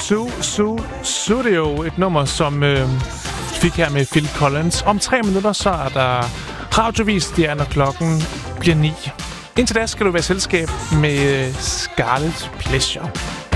Studio, et nummer, som fik her med Phil Collins. Om 3 minutter, så er der radiovis, når klokken bliver 9. Indtil da skal du være i selskab med Scarlet Pleasure.